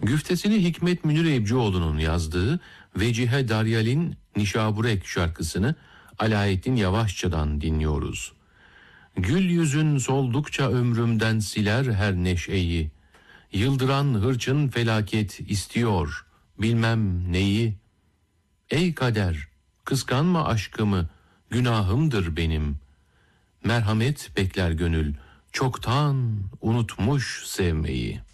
Güftesini Hikmet Münir Ebcioğlu'nun yazdığı Vecihe Daryal'in Nişaburek şarkısını Alaeddin Yavaşça'dan dinliyoruz. Gül yüzün soldukça ömrümden siler her neşeyi, yıldıran hırçın felaket istiyor bilmem neyi. Ey kader, kıskanma aşkımı, günahımdır benim. Merhamet bekler gönül, çoktan unutmuş sevmeyi.